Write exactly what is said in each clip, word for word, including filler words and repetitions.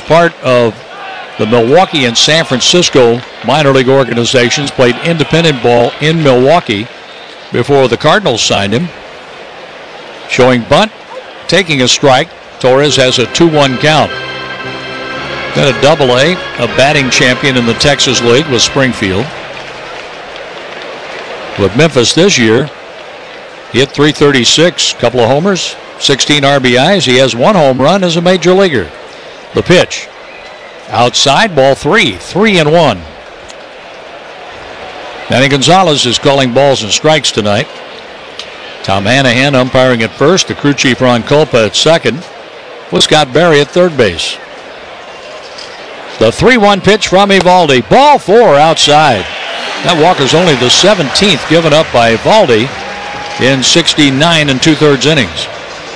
part of the Milwaukee and San Francisco minor league organizations. Played independent ball in Milwaukee before the Cardinals signed him. Showing bunt, taking a strike. Torres has a two one count. Then a double A, a batting champion in the Texas League with Springfield. With Memphis this year, he hit three thirty-six, couple of homers, sixteen R B Is. He has one home run as a major leaguer. The pitch. Outside, ball three, three and one. Manny Gonzalez is calling balls and strikes tonight. Tom Hanahan umpiring at first, the crew chief Ron Kulpa at second, with Scott Berry at third base. The three one pitch from Eovaldi. Ball four outside. That walker's only the seventeenth given up by Eovaldi in sixty-nine and two-thirds innings.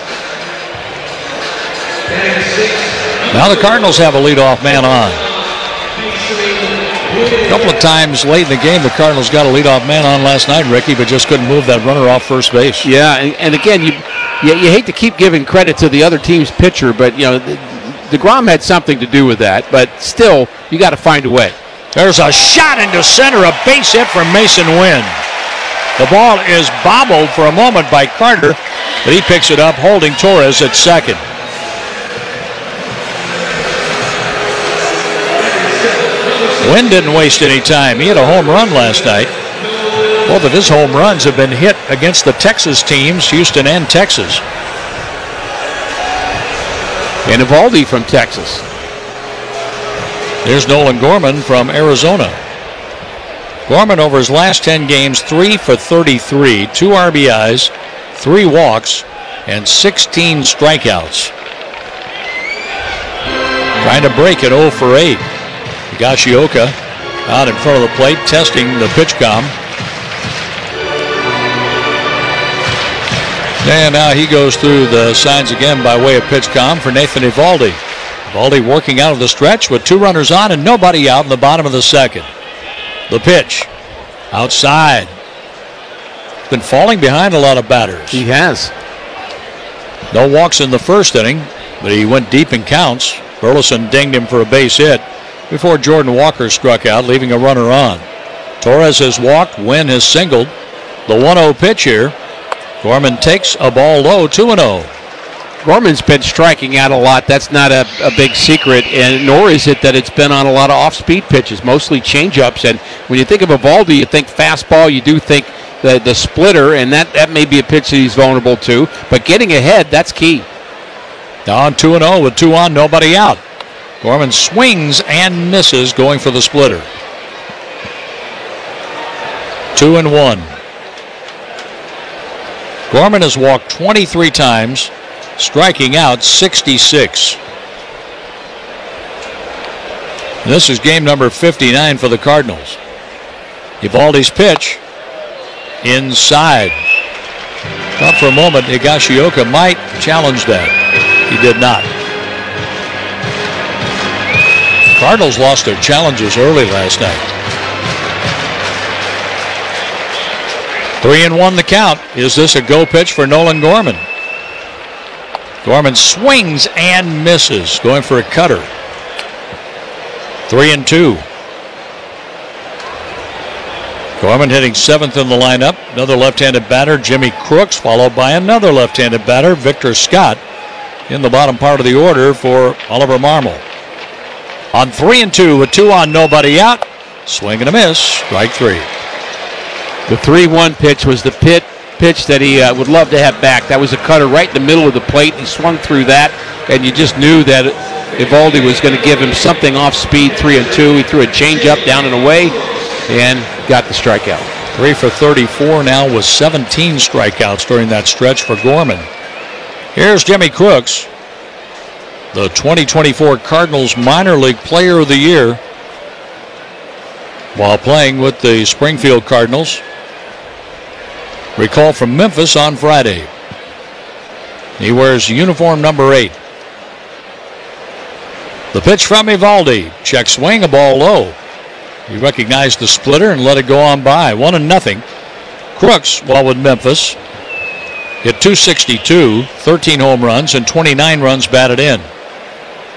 Now the Cardinals have a leadoff man on. A couple of times late in the game, the Cardinals got a leadoff man on last night, Ricky, but just couldn't move that runner off first base. Yeah, and, and again, you, you you hate to keep giving credit to the other team's pitcher, but you know, DeGrom had something to do with that. But still, you got to find a way. There's a shot into center, a base hit from Mason Wynn. The ball is bobbled for a moment by Carter, but he picks it up, holding Torres at second. Wynn didn't waste any time. He hit a home run last night. Both of his home runs have been hit against the Texas teams, Houston and Texas. And Eovaldi from Texas. There's Nolan Gorman from Arizona. Gorman over his last ten games, three for thirty-three, two R B Is, three walks, and sixteen strikeouts. Trying to break it oh for eight. Higashioka out in front of the plate, testing the pitch com. And now he goes through the signs again by way of pitch com for Nathan Eovaldi. Eovaldi working out of the stretch with two runners on and nobody out in the bottom of the second. The pitch. Outside. Been falling behind a lot of batters. He has. No walks in the first inning, but he went deep in counts. Burleson dinged him for a base hit before Jordan Walker struck out, leaving a runner on. Torres has walked. Wynn has singled. The one oh pitch here. Gorman takes a ball low, two and oh. Gorman's been striking out a lot. That's not a, a big secret, and nor is it that it's been on a lot of off-speed pitches, mostly changeups. And when you think of Eovaldi, you think fastball. You do think the, the splitter, and that, that may be a pitch that he's vulnerable to. But getting ahead, that's key. Down two and oh with two on, nobody out. Gorman swings and misses, going for the splitter. Two and one. Gorman has walked twenty-three times, striking out sixty-six. And this is game number fifty-nine for the Cardinals. Eovaldi's pitch inside. Thought for a moment Higashioka might challenge that. He did not. Cardinals lost their challenges early last night. Three and one the count. Is this a go pitch for Nolan Gorman? Gorman swings and misses, going for a cutter. Three and two. Gorman hitting seventh in the lineup. Another left-handed batter, Jimmy Crooks, followed by another left-handed batter, Victor Scott, in the bottom part of the order for Oliver Marmol. On three and two with two on, nobody out. Swing and a miss, strike three. The three one pitch was the pit pitch that he uh, would love to have back. That was a cutter right in the middle of the plate. He swung through that, and you just knew that Eovaldi was going to give him something off speed. Three and two. He threw a changeup down and away, and got the strikeout. Three for thirty-four now with seventeen strikeouts during that stretch for Gorman. Here's Jimmy Crooks, the twenty twenty-four Cardinals Minor League Player of the Year, while playing with the Springfield Cardinals. Recall from Memphis on Friday. He wears uniform number eight. The pitch from Eovaldi. Check swing, a ball low. He recognized the splitter and let it go on by. One and nothing. Crooks, while with Memphis, hit two sixty-two, thirteen home runs, and twenty-nine runs batted in.